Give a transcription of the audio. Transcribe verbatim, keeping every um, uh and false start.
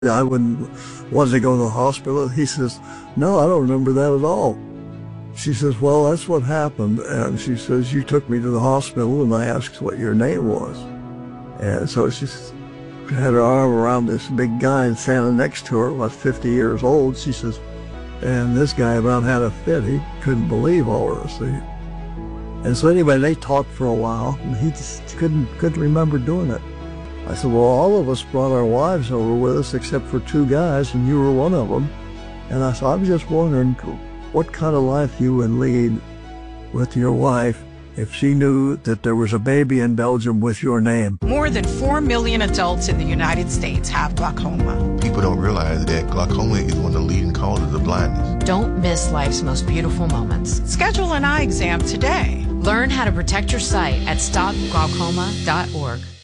I wouldn't want to go to the hospital. He says, no, I don't remember that at all. She says, well, that's what happened. And she says, you took me to the hospital and I asked what your name was. And so she had her arm around this big guy standing next to her, about fifty years old. She says, and this guy about had a fit. He couldn't believe all of this. And so anyway, they talked for a while and he just couldn't, couldn't remember doing it. I said, well, all of us brought our wives over with us except for two guys, and you were one of them. And I said, I'm just wondering what kind of life you would lead with your wife if she knew that there was a baby in Belgium with your name. More than four million adults in the United States have glaucoma. People don't realize that glaucoma is one of the leading causes of blindness. Don't miss life's most beautiful moments. Schedule an eye exam today. Learn how to protect your sight at stop glaucoma dot org.